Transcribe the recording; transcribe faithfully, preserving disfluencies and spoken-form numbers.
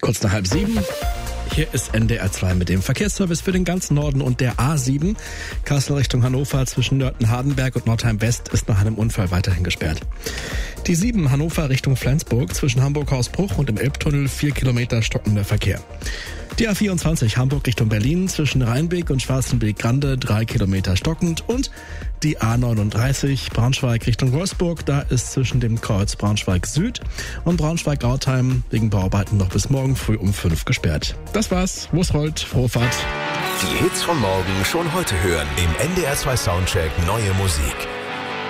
Kurz nach halb sieben. Hier ist N D R zwei mit dem Verkehrsservice für den ganzen Norden und der A sieben. Kassel Richtung Hannover zwischen Nörten-Hardenberg und Nordheim-West ist nach einem Unfall weiterhin gesperrt. Die sieben Hannover Richtung Flensburg zwischen Hamburg-Hausbruch und dem Elbtunnel vier Kilometer stockender Verkehr. Die A vierundzwanzig Hamburg Richtung Berlin zwischen Rheinbeek und Schwarzenbeek-Grande drei Kilometer stockend und die A neununddreißig Braunschweig Richtung Wolfsburg, da ist zwischen dem Kreuz Braunschweig Süd und Braunschweig-Rautheim wegen Bauarbeiten noch bis morgen früh um fünf gesperrt. Das war's, wo's rollt, frohe Fahrt. Die Hits von morgen schon heute hören im N D R zwei Soundcheck Neue Musik.